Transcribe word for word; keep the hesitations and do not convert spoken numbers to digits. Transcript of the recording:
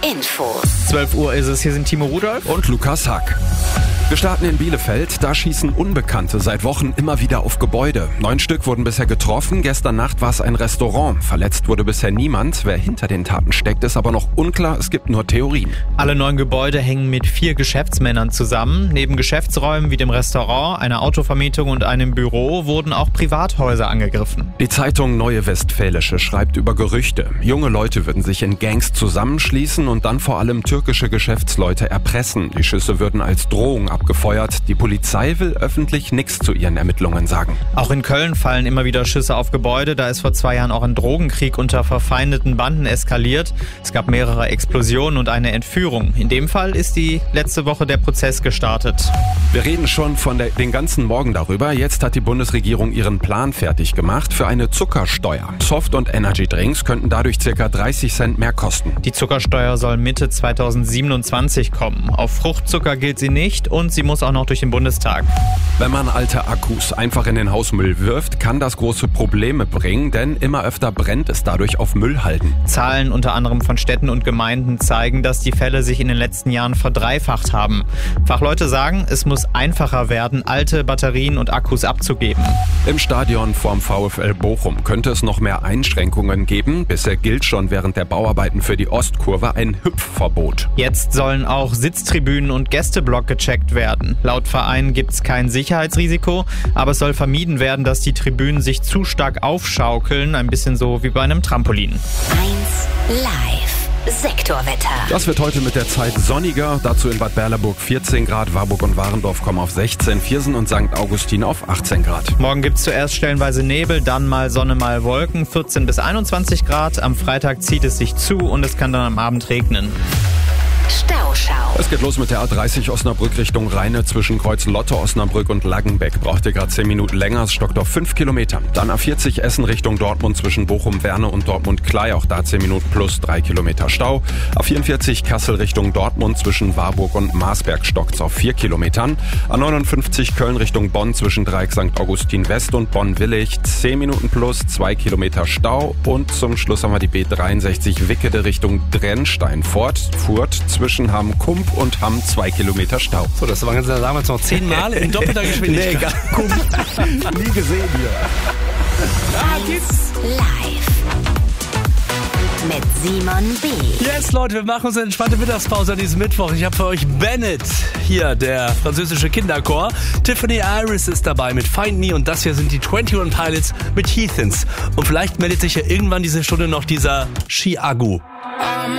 Info. zwölf Uhr ist es, hier sind Timo Rudolph und Lukas Hack. Wir starten in Bielefeld, da schießen Unbekannte seit Wochen immer wieder auf Gebäude. Neun Stück wurden bisher getroffen, gestern Nacht war es ein Restaurant. Verletzt wurde bisher niemand, wer hinter den Taten steckt, ist aber noch unklar, es gibt nur Theorien. Alle neun Gebäude hängen mit vier Geschäftsmännern zusammen. Neben Geschäftsräumen wie dem Restaurant, einer Autovermietung und einem Büro wurden auch Privathäuser angegriffen. Die Zeitung Neue Westfälische schreibt über Gerüchte. Junge Leute würden sich in Gangs zusammenschließen und dann vor allem türkische Geschäftsleute erpressen. Die Schüsse würden als Drohung abgefeuert. Die Polizei will öffentlich nichts zu ihren Ermittlungen sagen. Auch in Köln fallen immer wieder Schüsse auf Gebäude. Da ist vor zwei Jahren auch ein Drogenkrieg unter verfeindeten Banden eskaliert. Es gab mehrere Explosionen und eine Entführung. In dem Fall ist die letzte Woche der Prozess gestartet. Wir reden schon von der, den ganzen Morgen darüber. Jetzt hat die Bundesregierung ihren Plan fertig gemacht für eine Zuckersteuer. Soft- und Energy-Drinks könnten dadurch ca. dreißig Cent mehr kosten. Die Zuckersteuer soll Mitte zweitausendsiebenundzwanzig kommen. Auf Fruchtzucker gilt sie nicht und sie muss auch noch durch den Bundestag. Wenn man alte Akkus einfach in den Hausmüll wirft, kann das große Probleme bringen, denn immer öfter brennt es dadurch auf Müllhalden. Zahlen unter anderem von Städten und Gemeinden zeigen, dass die Fälle sich in den letzten Jahren verdreifacht haben. Fachleute sagen, es muss einfacher werden, alte Batterien und Akkus abzugeben. Im Stadion vorm VfL Bochum könnte es noch mehr Einschränkungen geben. Bisher gilt schon während der Bauarbeiten für die Ostkurve ein Hüpfverbot. Jetzt sollen auch Sitztribünen und Gästeblock gecheckt werden. Laut Verein gibt es kein Sicherheitsrisiko, aber es soll vermieden werden, dass die Tribünen sich zu stark aufschaukeln, ein bisschen so wie bei einem Trampolin. eins Live. Sektorwetter. Das wird heute mit der Zeit sonniger. Dazu in Bad Berleburg vierzehn Grad, Warburg und Warendorf kommen auf sechzehn, Viersen und Sankt Augustin auf achtzehn Grad. Morgen gibt es zuerst stellenweise Nebel, dann mal Sonne, mal Wolken, vierzehn bis einundzwanzig Grad. Am Freitag zieht es sich zu und es kann dann am Abend regnen. Stauschau. Es geht los mit der A dreißig Osnabrück Richtung Rheine zwischen Kreuz Lotte, Osnabrück und Langenbeck. Braucht ihr gerade zehn Minuten länger, es stockt auf fünf Kilometer. Dann A vierzig Essen Richtung Dortmund zwischen Bochum-Werne und Dortmund-Klei. Auch da zehn Minuten plus drei Kilometer Stau. A vierundvierzig Kassel Richtung Dortmund zwischen Warburg und Marsberg stockt's auf vier Kilometern. A neunundfünfzig Köln Richtung Bonn zwischen Dreieck Sankt Augustin West und Bonn-Willig. zehn Minuten plus zwei Kilometer Stau. Und zum Schluss haben wir die B dreiundsechzig Wickede Richtung Drennstein-Furt. Furt zwischen Hamm-Kump und Hamm zwei Kilometer Stau. So, das waren jetzt damals noch zehnmal in doppelter Geschwindigkeit. Nee, nie gesehen hier. eins Live. Mit Simon B. Yes, Leute, wir machen uns eine entspannte Mittagspause an diesem Mittwoch. Ich habe für euch Bennett, hier der französische Kinderchor. Tiffany Iris ist dabei mit Find Me und das hier sind die einundzwanzig Pilots mit Heathens. Und vielleicht meldet sich ja irgendwann diese Stunde noch dieser Chiago.